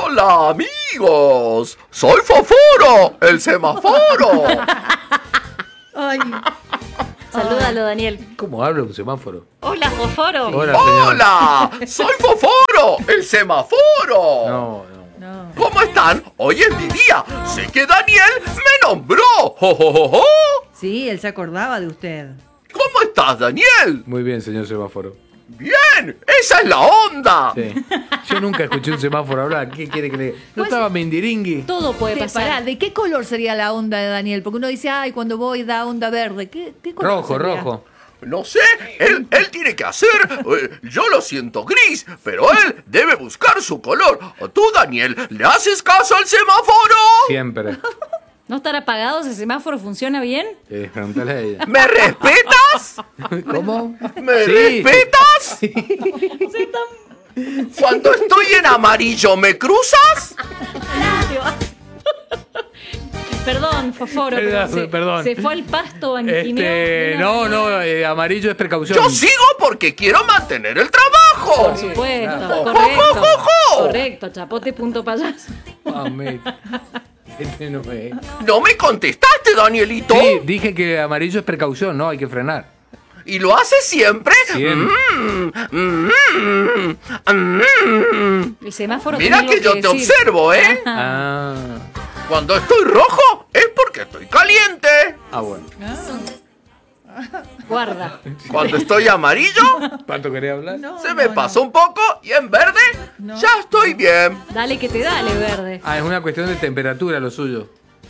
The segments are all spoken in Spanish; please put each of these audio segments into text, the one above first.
Hola amigos, soy Foforo, el semáforo. Ay. Salúdalo, Daniel. ¿Cómo habla un semáforo? Hola, Foforo. Hola, señor. Hola, soy Foforo, el semáforo. No. No. ¿Cómo están? Hoy es mi día. Sé que Daniel me nombró. ¡Jo, jo, jo, jo! Sí, él se acordaba de usted. ¿Cómo estás, Daniel? Muy bien, señor semáforo. Bien, esa es la onda. Sí. Yo nunca escuché un semáforo hablar. ¿Qué quiere que le...? ¿No Pues- estaba Mindiringui? Todo puede pasar. Pará, ¿de qué color sería la onda de Daniel? Porque uno dice, ay, cuando voy da onda verde. ¿Qué color Rojo, sería? rojo. No sé, él tiene que hacer. Yo lo siento gris, pero él debe buscar su color. ¿Tú, Daniel, le haces caso al semáforo? Siempre. ¿No estará apagado? ¿Ese semáforo funciona bien? Preguntale a ella. ¿Me respetas? ¿Cómo? ¿Me Sí. respetas? Cuando estoy en amarillo, ¿me cruzas? Perdón, Foforo, pero Perdón. se fue al pasto banquineo. No, amarillo es precaución. Yo sigo porque quiero mantener el trabajo. Por supuesto, Claro. correcto. ¡Jo! Correcto, chapote punto payaso. Mami. Este no es. ¿No me contestaste, Danielito? Sí, dije que amarillo es precaución, no, hay que frenar. ¿Y lo haces siempre? Siempre. El semáforo Mira tiene que algo yo te decir. observo, ¿eh? Ah, Cuando estoy rojo es porque estoy caliente. bueno. Guarda. Cuando estoy amarillo, ¿Cuánto quería hablar? se me pasó un poco y en verde ya estoy bien. Dale que te dale, verde. Ah, es una cuestión de temperatura lo suyo.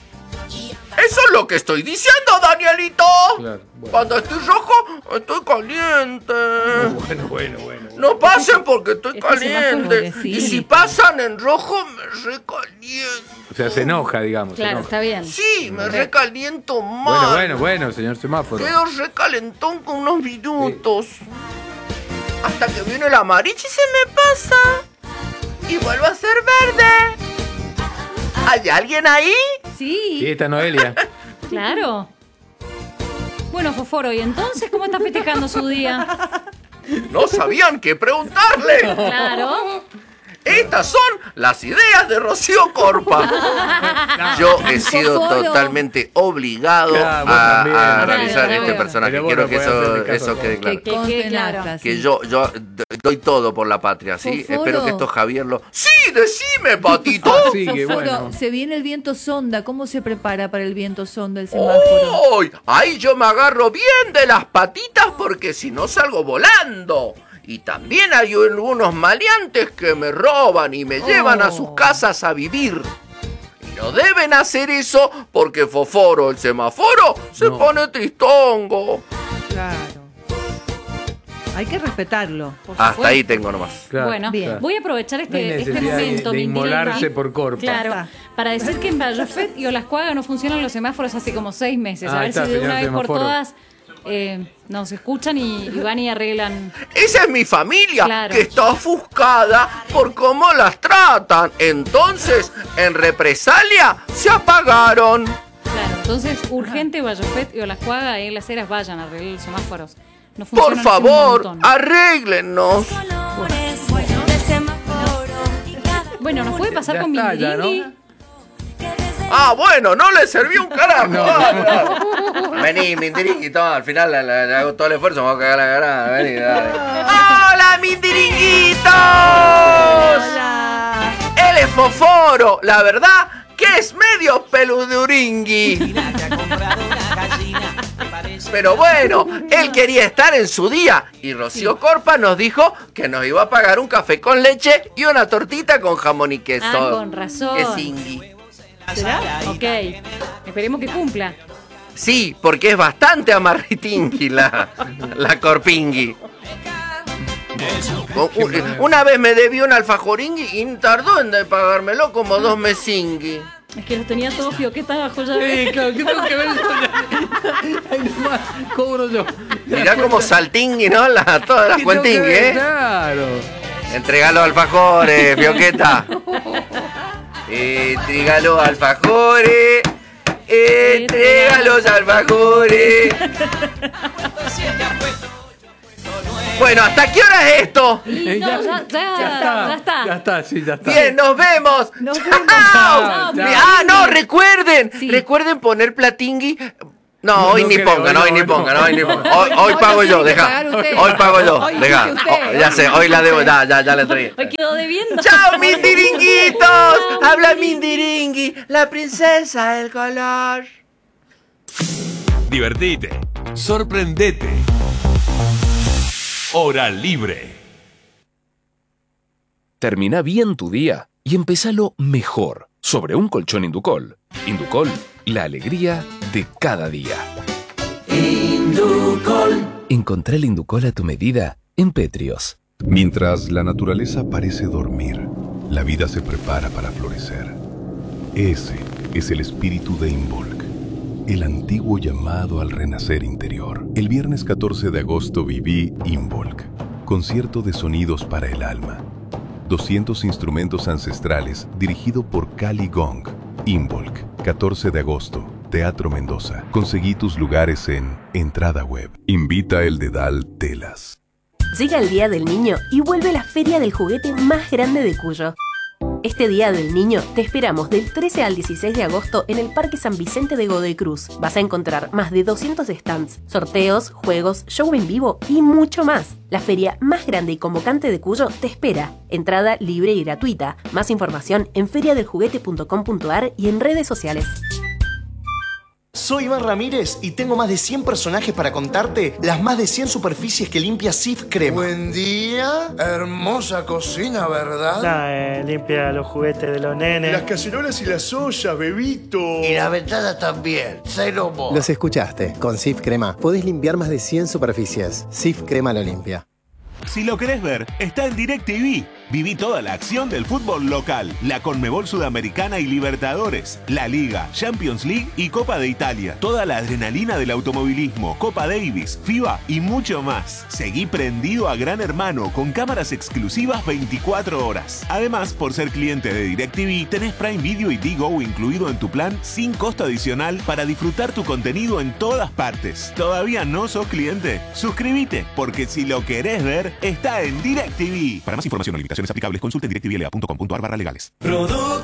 Eso es lo que estoy diciendo, Danielito. Claro, bueno. Cuando estoy rojo, estoy caliente. Bueno. No pasen porque estoy Este semáforo caliente. sí. Y si pasan en rojo, me recaliento. O sea, se enoja, digamos. se Claro, enoja. está bien. Sí, me recaliento mal. Bueno, señor semáforo. Quedo recalentón con unos minutos. Hasta que viene el amarillo y se me pasa. Y vuelvo a ser verde. ¿Hay alguien ahí? Sí, Sí. está Noelia. Claro. Bueno, Foforo, ¿y entonces cómo está festejando su día? No sabían qué preguntarle. Claro. Estas son las ideas de Rocío Corpa. Yo he sido Foforo. totalmente obligado Claro, vos a también. realizar Claro, este claro. personaje. Pero vos Quiero no que podés hacerle caso eso a quede todo. claro. Que Conste quede en claro. acta, Que sí. yo doy todo por la patria, ¿sí? Foforo. Espero que esto Javier lo... ¡Sí, decime, Patito! Sí, que Foforo, bueno. se viene el viento sonda. ¿Cómo se prepara para el viento sonda el semáforo? ¡Uy! Ahí yo me agarro bien de las patitas porque si no salgo volando. Y también hay algunos maleantes que me roban y me llevan a sus casas a vivir. Y no deben hacer eso porque Foforo, el semáforo, se No. pone tristongo. Claro. Hay que respetarlo. Por Hasta supuesto. ahí tengo nomás. Claro, Bueno, Bien. claro. voy a aprovechar No hay este necesidad de- momento, de mi inmolarse indirecta. por Corpa. Claro, Está. para decir que en Vallafet y Olascuaga no funcionan los semáforos hace como 6 meses. Ah, A ver está, si de señor una vez por semáforo. todas nos escuchan y van y arreglan. Esa es mi familia, Claro. que está ofuscada por cómo las tratan. Entonces, en represalia, se apagaron. Claro, entonces urgente Vallafet y Olascuaga en las eras vayan a arreglar los semáforos. No Por funcionan hace un favor, montón. arréglennos. Bueno, nos puede pasar Ya con está, ya, Mindiringui. ¿no? Ah, bueno, no le serví un carajo. Vení, Mindiringui, toma, al final le hago todo el esfuerzo, me voy a cagar la cara. Vení, dale. ¡Hola, Mindiringuitos! Hola. Él es Foforo, la verdad que es medio peluduringui. Pero bueno, él quería estar en su día y Rocío Corpa nos dijo que nos iba a pagar un café con leche y una tortita con jamón y queso. Ah, con razón. Quesingui. ¿Será? Ok, esperemos que cumpla. Sí, porque es bastante amarritingui la corpingui. Una vez me debió un alfajoringui y tardó en pagármelo como 2 mesingui. Es que los tenía todos fioquetas bajo Sí, llave. claro, ¿qué tengo que ver eso? Ahí nomás, cobro yo. Mirá como saltingui, ¿no? Todas las ¿Qué tengo que cuentingui, ver? ¿eh? Claro. Entrega los alfajores, fioqueta. Entrega los alfajores. Entrega los alfajores. Bueno, ¿hasta qué hora es esto? Y no, ya está. Ya está, sí, ya está. Bien, nos vemos. Nos ¡Chao! vemos. Chao, chao. Ah, no, recuerden. Sí. Recuerden poner platingui. No, No, hoy no ni creo, pongan, hoy hoy no, ni hoy no. pongan, hoy ni pongan. Hoy Hoy pago lo yo, tiene que deja. pagar usted. Hoy pago yo, Hoy deja. dice usted, Ya hoy sé, dice hoy la debo, usted. ya la entregué. Me quedo debiendo. ¡Chao, mindiringuitos! Habla Mindiringui, la princesa del color. Divertite, sorprendete. Hora libre. Termina bien tu día y empezalo mejor sobre un colchón Inducol. Inducol, la alegría de cada día. Encontrá el Inducol a tu medida en Petrios. Mientras la naturaleza parece dormir, la vida se prepara para florecer. Ese es el espíritu de Involk, el antiguo llamado al renacer interior. El viernes 14 de agosto viví Involk, concierto de sonidos para el alma. 200 instrumentos ancestrales dirigido por Cali Gong. Involk, 14 de agosto, Teatro Mendoza. Conseguí tus lugares en Entrada Web. Invita el Dedal Telas. Llega el Día del Niño y vuelve la feria del juguete más grande de Cuyo. Este Día del Niño te esperamos del 13 al 16 de agosto en el Parque San Vicente de Godoy Cruz. Vas a encontrar más de 200 stands, sorteos, juegos, show en vivo y mucho más. La feria más grande y convocante de Cuyo te espera. Entrada libre y gratuita. Más información en feriadeljuguete.com.ar y en redes sociales. Soy Iván Ramírez y tengo más de 100 personajes para contarte las más de 100 superficies que limpia Cif Crema. Buen día, hermosa cocina, ¿verdad? Limpia los juguetes de los nenes. Las cacerolas y las ollas, bebito. Y las ventanas también, cero mo. Los escuchaste, con Cif Crema podés limpiar más de 100 superficies. Cif Crema lo limpia. Si lo querés ver, está en DirecTV. Viví toda la acción del fútbol local, la Conmebol Sudamericana y Libertadores, la Liga, Champions League y Copa de Italia. Toda la adrenalina del automovilismo, Copa Davis, FIBA y mucho más. Seguí prendido a Gran Hermano con cámaras exclusivas 24 horas. Además, por ser cliente de DirecTV, tenés Prime Video y Digo incluido en tu plan sin costo adicional para disfrutar tu contenido en todas partes. ¿Todavía no sos cliente? Suscríbete, porque si lo querés ver, está en DirecTV. Para más información o limitaciones aplicables, consulte directvla.com.ar/legales.